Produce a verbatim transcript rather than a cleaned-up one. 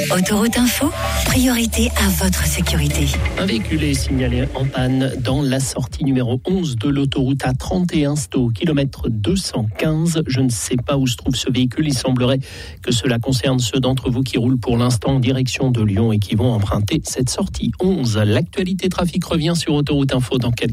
Autoroute Info, priorité à votre sécurité. Un véhicule est signalé en panne dans la sortie numéro onze de l'autoroute A trente et un, c'est au kilomètre deux cent quinze. Je ne sais pas où se trouve ce véhicule. Il semblerait que cela concerne ceux d'entre vous qui roulent pour l'instant en direction de Lyon et qui vont emprunter cette sortie onze. L'actualité trafic revient sur Autoroute Info dans quelques